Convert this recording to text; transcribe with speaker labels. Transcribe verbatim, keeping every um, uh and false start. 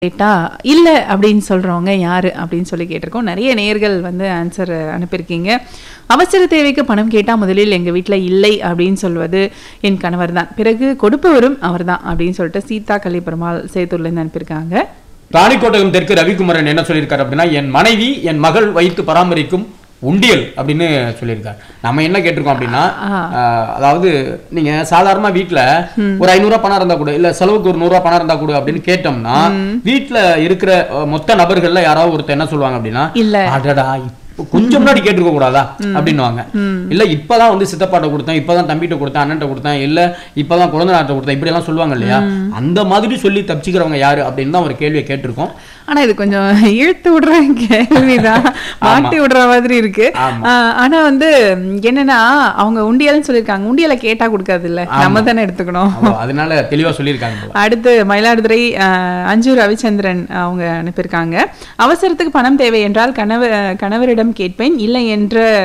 Speaker 1: கேட்டா இல்ல அப்படின்னு சொல்றவங்க யாரு அப்படின்னு சொல்லி கேட்டிருக்கோம். நிறைய நேயர்கள் வந்து ஆன்சர் அனுப்பியிருக்கீங்க. அவசர தேவைக்கு பணம் கேட்டா முதலில் எங்க வீட்ல இல்லை அப்படின்னு சொல்வது என் கணவர் தான், பிறகு கொடுப்பவரும் அவர் தான் அப்படின்னு சொல்லிட்டு சீதா கலிபெருமாள் சேத்தூர்ல இருந்து அனுப்பியிருக்காங்க.
Speaker 2: ராணிக்கோட்டகம் தெற்கு ரவிக்குமரன் என்ன சொல்லியிருக்காரு அப்படின்னா, என் மனைவி என் மகள் வைத்து பராமரிக்கும் உண்டியல் அப்படின்னு சொல்லியிருக்காரு. நம்ம என்ன கேட்டிருக்கோம் அப்படின்னா, அதாவது நீங்க சாதாரணமா வீட்டுல ஒரு ஐநூறு ரூபாய் பணம் இருந்தா கூட, இல்ல செலவுக்கு ஒரு நூறு ரூபாய் பணம் இருந்தா கூட அப்படின்னு கேட்டோம்னா, வீட்டுல இருக்கிற மொத்த நபர்கள்ல யாராவது ஒருத்தர் என்ன சொல்லுவாங்க அப்படின்னா,
Speaker 1: இல்ல
Speaker 2: அடடா கொஞ்சம் முன்னாடி கேட்டிருக்க கூடாதா அப்படின்னுவாங்க. இல்ல இப்பதான் வந்து சித்தப்பாட்ட கொடுத்தேன், இப்பதான் தம்பிட்ட கொடுத்தேன், அண்ணன்ட்ட கொடுத்தேன், இல்ல இப்பதான் குழந்தை நாட்ட கொடுத்தேன், இப்படி எல்லாம் சொல்லுவாங்க இல்லையா? அந்த மாதிரி சொல்லி தப்பிச்சுக்கிறவங்க யாரு அப்படின்னு தான் ஒரு கேள்வியை கேட்டிருக்கோம்.
Speaker 1: ஆனா இது கொஞ்சம் இழுத்து விடுற கேள்விதான், மாட்டி விடுற மாதிரி இருக்கு. ஆனா வந்து என்னன்னா, அவங்க உண்டியல்னு சொல்லியிருக்காங்க, உண்டியலை கேட்டா கொடுக்காது இல்ல, நம்ம தானே எடுத்துக்கணும்.
Speaker 2: அதனால தெளிவா சொல்லியிருக்காங்க.
Speaker 1: அடுத்து மயிலாடுதுறை அஞ்சு ரவிச்சந்திரன் அவங்க அனுப்பியிருக்காங்க. அவசரத்துக்கு பணம் தேவை என்றால் கணவர் கணவரிடம் கேட்பேன், இல்லை என்ற